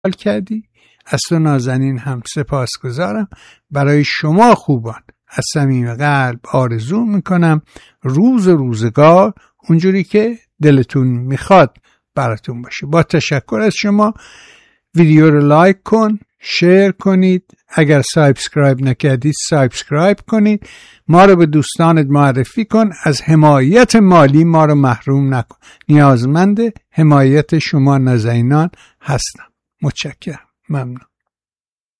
کردی. از تو نازنین هم سپاسگزارم. برای شما خوبان از صمیم قلب آرزو میکنم روز و روزگار اونجوری که دلتون میخواد براتون باشه. با تشکر از شما. ویدیو رو لایک کن، شیر کنید، اگر سابسکرایب نکردید سابسکرایب کنید، ما رو به دوستانت معرفی کن. از حمایت مالی ما رو محروم نکن. نیازمند حمایت شما نازنینان هستم. متشکرم. ممنون.